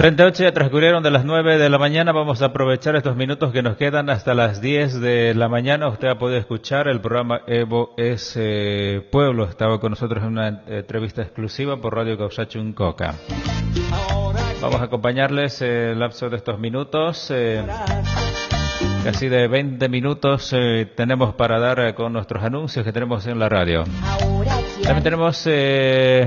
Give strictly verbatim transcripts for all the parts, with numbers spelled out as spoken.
treinta y ocho ya transcurrieron de las nueve de la mañana. Vamos a aprovechar estos minutos que nos quedan hasta las diez de la mañana. Usted ha podido escuchar el programa Evo es eh, Pueblo. Estaba con nosotros en una entrevista exclusiva por Radio Causachun Coca. Vamos a acompañarles el lapso de estos minutos. Eh, casi de veinte minutos eh, tenemos para dar eh, con nuestros anuncios que tenemos en la radio. También tenemos eh,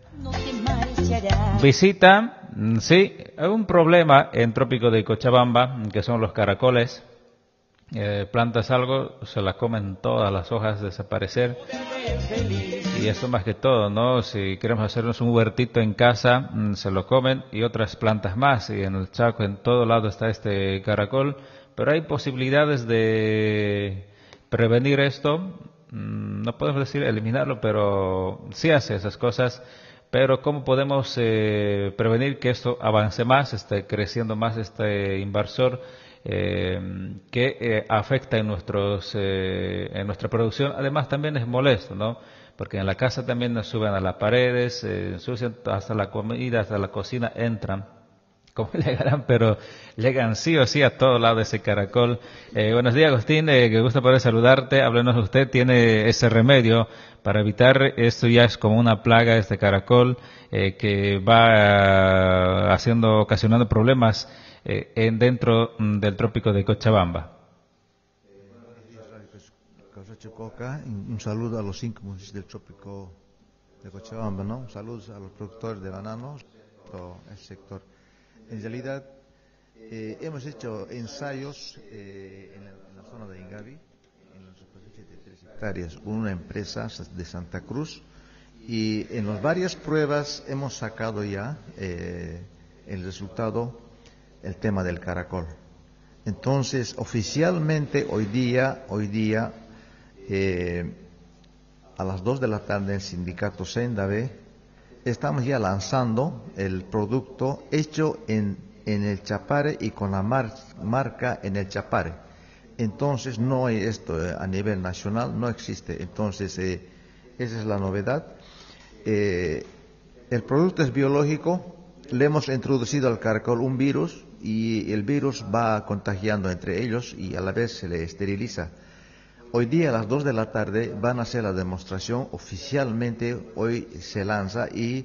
visita. Sí, hay un problema en Trópico de Cochabamba, que son los caracoles. Eh, plantas algo, se las comen todas las hojas, desaparecer. Y eso más que todo, ¿no? Si queremos hacernos un huertito en casa, se lo comen, y otras plantas más. Y en el Chaco, en todo lado está este caracol. Pero hay posibilidades de prevenir esto. No podemos decir eliminarlo, pero sí hace esas cosas. Pero ¿cómo podemos eh, prevenir que esto avance más, esté creciendo más este invasor eh, que eh, afecta en, nuestros, eh, en nuestra producción? Además también es molesto, ¿no? Porque en la casa también nos suben a las paredes, eh, ensucian hasta la comida, hasta la cocina, entran. ¿Cómo llegarán? Pero llegan sí o sí a todo lado ese caracol. Eh, buenos días, Agustín, eh, que gusto poder saludarte. Háblenos, usted tiene ese remedio para evitar esto. Ya es como una plaga este caracol eh, que va uh, haciendo, ocasionando problemas eh, en dentro mm, del trópico de Cochabamba. Un saludo a los cinco municipios del trópico de Cochabamba, ¿no? Saludos a los productores de bananos, todo el sector. En realidad, eh, hemos hecho ensayos eh, en, la, en la zona de Ingavi, en la superficie de tres hectáreas, con una empresa de Santa Cruz, y en las varias pruebas hemos sacado ya eh, el resultado, el tema del caracol. Entonces, oficialmente hoy día, hoy día, eh, a las dos de la tarde en el sindicato Sendabe, estamos ya lanzando el producto hecho en, en el Chapare y con la mar, marca en el Chapare. Entonces no hay esto eh, a nivel nacional, no existe. Entonces eh, esa es la novedad. Eh, el producto es biológico, le hemos introducido al caracol un virus y el virus va contagiando entre ellos y a la vez se le esteriliza. Hoy día a las dos de la tarde van a hacer la demostración oficialmente, hoy se lanza y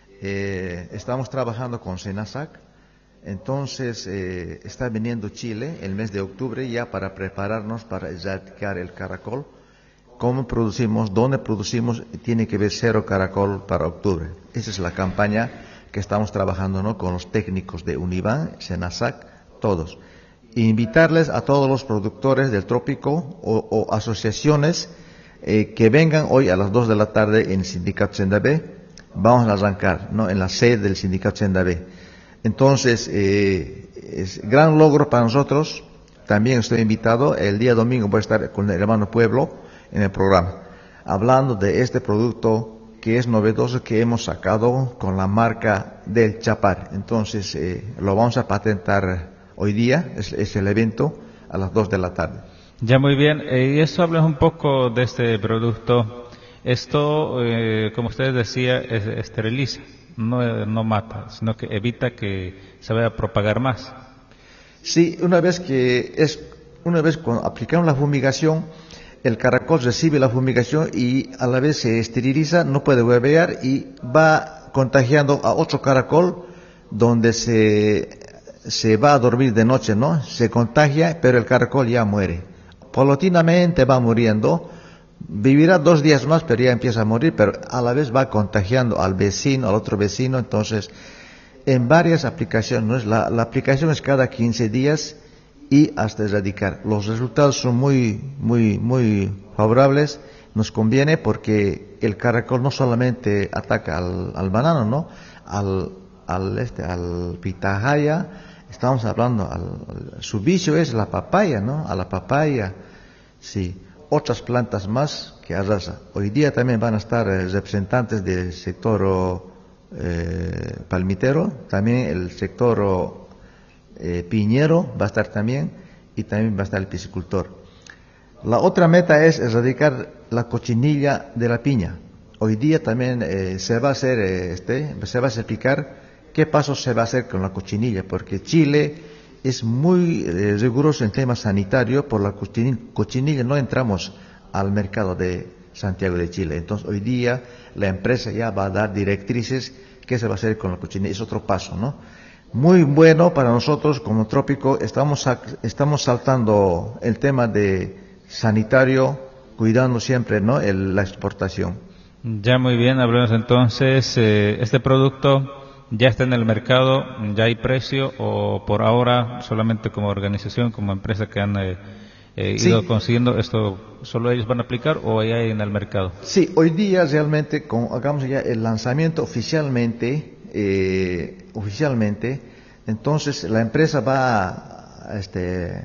eh, estamos trabajando con Senasac. Entonces eh, está viniendo Chile el mes de octubre ya para prepararnos para erradicar el caracol. ¿Cómo producimos? ¿Dónde producimos? Tiene que ver cero caracol para octubre. Esa es la campaña que estamos trabajando, ¿no? Con los técnicos de Univan, Senasac, todos. Invitarles a todos los productores del trópico o, o asociaciones eh, que vengan hoy a las dos de la tarde en el sindicato Sendabe. Vamos a arrancar, ¿no? En la sede del sindicato Sendabe. Entonces, eh, es gran logro para nosotros. También estoy invitado, el día domingo voy a estar con el hermano Pueblo en el programa, hablando de este producto que es novedoso, que hemos sacado con la marca del Chapar. Entonces, eh, lo vamos a patentar hoy día, es, es el evento a las dos de la tarde. Ya, muy bien. Eh, y eso habla un poco de este producto. Esto, eh, como usted decía, es, esteriliza, no, no mata, sino que evita que se vaya a propagar más. Sí, una vez que es, una vez cuando aplicamos la fumigación, el caracol recibe la fumigación y a la vez se esteriliza, no puede huevear y va contagiando a otro caracol donde se se va a dormir de noche, ¿no? Se contagia, pero el caracol ya muere. Paulatinamente va muriendo, vivirá dos días más, pero ya empieza a morir, pero a la vez va contagiando al vecino, al otro vecino. Entonces, en varias aplicaciones, la, la aplicación es cada quince días y hasta erradicar. Los resultados son muy, muy, muy favorables. Nos conviene porque el caracol no solamente ataca al, al banano, ¿no? Al, al este, al pitahaya. Estamos hablando, al, al, su vicio es la papaya, ¿no? A la papaya, sí. Otras plantas más que arrasa. Hoy día también van a estar eh, representantes del sector eh, palmitero, también el sector eh, piñero va a estar también, y también va a estar el piscicultor. La otra meta es erradicar la cochinilla de la piña. Hoy día también eh, se va a hacer, eh, este, se va a aplicar qué paso se va a hacer con la cochinilla, porque Chile es muy eh, riguroso en tema sanitario. Por la cochinilla, cochinilla no entramos al mercado de Santiago de Chile. Entonces hoy día la empresa ya va a dar directrices qué se va a hacer con la cochinilla. Es otro paso, ¿no? Muy bueno para nosotros como Trópico. Estamos, estamos saltando el tema de sanitario, cuidando siempre, ¿no?, el, la exportación. Ya, muy bien, hablemos entonces, eh, este producto ya está en el mercado, ya hay precio, o por ahora solamente como organización, como empresa que han eh, eh, ido sí. consiguiendo esto, solo ellos van a aplicar o hay en el mercado. Sí, hoy día realmente con, hagamos ya el lanzamiento oficialmente, eh, oficialmente, entonces la empresa va a, este,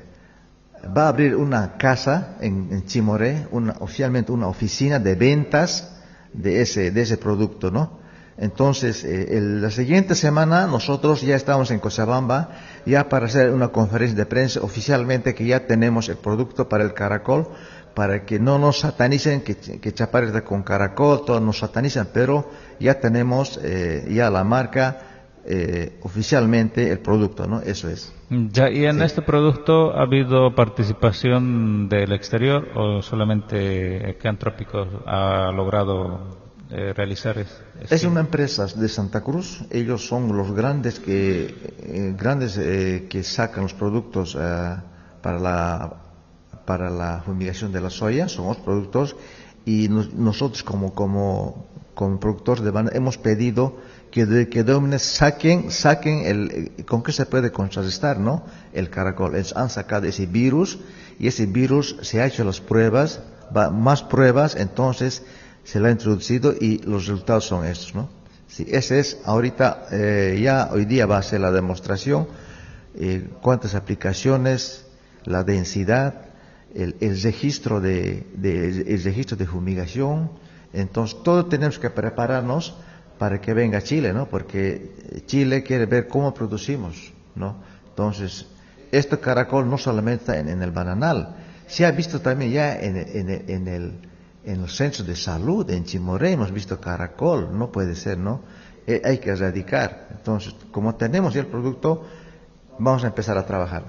va a abrir una casa en, en Chimoré, una, oficialmente una oficina de ventas de ese, de ese producto, ¿no? Entonces, eh, el, la siguiente semana nosotros ya estamos en Cochabamba, ya para hacer una conferencia de prensa oficialmente que ya tenemos el producto para el caracol, para que no nos satanicen, que, que Chapare está con caracol, todos nos satanizan, pero ya tenemos eh, ya la marca, eh, oficialmente el producto, ¿no? Eso es. Ya, ¿y en sí. este producto ha habido participación del exterior o solamente Cantrópico ha logrado eh, realizar es, es, es una empresa de Santa Cruz. Ellos son los grandes que eh, grandes eh, que sacan los productos eh, para la para la fumigación de la soya. Son los productos y nos, nosotros como como como productores de banana hemos pedido que de que de saquen saquen el con qué se puede contrarrestar, ¿no?, el caracol. Es, han sacado ese virus y ese virus se ha hecho las pruebas, va, más pruebas, entonces se lo ha introducido y los resultados son estos, ¿no? Sí, ese es ahorita, eh, ya hoy día va a ser la demostración, eh, cuántas aplicaciones, la densidad, el, el registro de, de el registro de fumigación. Entonces todo tenemos que prepararnos para que venga Chile, ¿no? Porque Chile quiere ver cómo producimos, ¿no? Entonces este caracol no solamente está en, en el bananal, se ha visto también ya en, en, en el en los centros de salud, en Chimoré hemos visto caracol. No puede ser, ¿no? Eh, hay que erradicar. Entonces, como tenemos ya el producto, vamos a empezar a trabajar.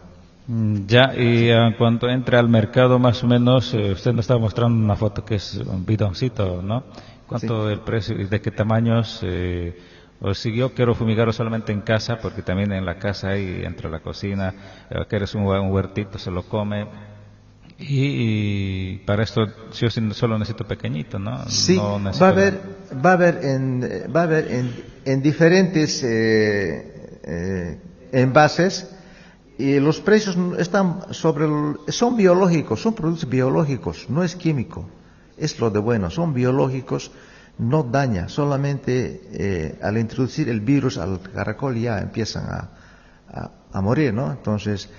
Ya, y en cuanto entre al mercado, más o menos, eh, usted nos estaba mostrando una foto que es un bidoncito, ¿no? ¿Cuánto sí. el precio y de qué tamaños? Eh, o si yo quiero fumigar solamente en casa, porque también en la casa hay, entre la cocina, eh, quieres un, un huertito, se lo come. Y, y para esto yo solo necesito pequeñito, ¿no? Sí, no va a haber, va a haber en, va a haber en, en diferentes eh, eh, envases, y los precios están sobre, el, son biológicos, son productos biológicos, no es químico, es lo de bueno, son biológicos, no daña, solamente eh, al introducir el virus al caracol ya empiezan a, a, a morir, ¿no? Entonces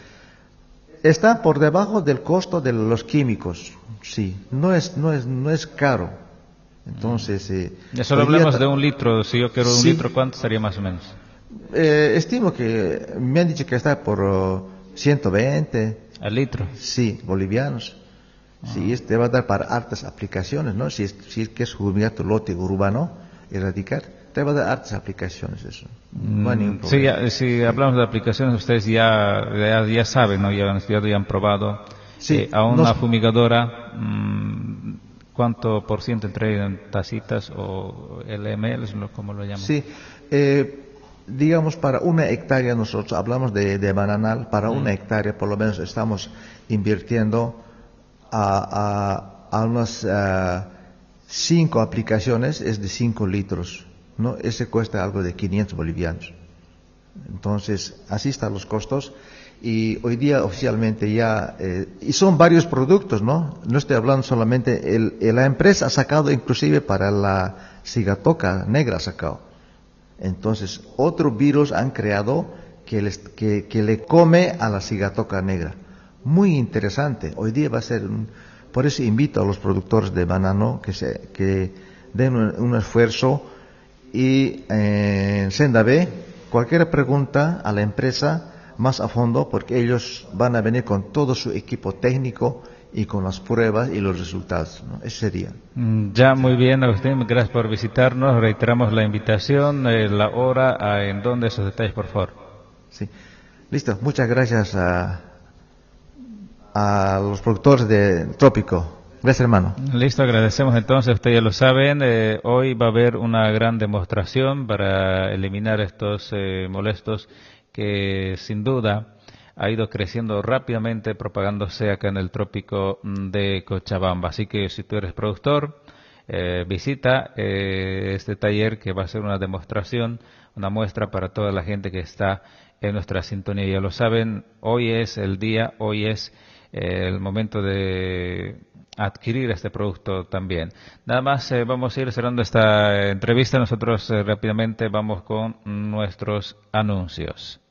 está por debajo del costo de los químicos, sí, no es, no es, no es caro. Entonces, eh, ya solo hablamos de un litro. Si yo quiero un sí, litro, ¿cuánto estaría más o menos? Eh, estimo que me han dicho que está por uh, ciento veinte al litro. Sí, bolivianos. Ah. Sí, este va a dar para hartas aplicaciones, ¿no? Si es, si es que es fumigar tu lote urbano, erradicar, te va a dar hartas aplicaciones eso. No hay ningún problema. Sí, ya, si hablamos de aplicaciones, ustedes ya, ya, ya saben, ¿no? Ya han estudiado y han probado. Sí, eh, a una nos... fumigadora, mmm, ¿cuánto por ciento entrega en tacitas o L M L, como lo llaman? Sí, eh, digamos para una hectárea, nosotros hablamos de, de bananal, para mm. una hectárea por lo menos estamos invirtiendo a, a, a unas uh, cinco aplicaciones, es de cinco litros, ¿no? Ese cuesta algo de quinientos bolivianos. Entonces, así están los costos. Y hoy día oficialmente ya, eh, y son varios productos, ¿no? No estoy hablando solamente, el, el, la empresa ha sacado inclusive para la cigatoca negra ha sacado. Entonces, otro virus han creado que, les, que, que le come a la cigatoca negra. Muy interesante. Hoy día va a ser, un, por eso invito a los productores de banano que se, que den un, un esfuerzo y eh, en Senda B, cualquier pregunta a la empresa más a fondo, porque ellos van a venir con todo su equipo técnico y con las pruebas y los resultados, ¿no? Eso sería. Ya, muy bien, Agustín, gracias por visitarnos. Reiteramos la invitación, eh, la hora, a, en dónde, esos detalles, por favor. Sí. Listo, muchas gracias a, a los productores de Trópico. Gracias, hermano. Listo, agradecemos entonces, ustedes ya lo saben, eh, hoy va a haber una gran demostración para eliminar estos eh, molestos que sin duda ha ido creciendo rápidamente, propagándose acá en el trópico de Cochabamba. Así que si tú eres productor, eh, visita eh, este taller que va a ser una demostración, una muestra para toda la gente que está en nuestra sintonía. Ya lo saben, hoy es el día, hoy es eh, el momento de adquirir este producto también. Nada más, eh, vamos a ir cerrando esta entrevista. Nosotros eh, rápidamente vamos con nuestros anuncios.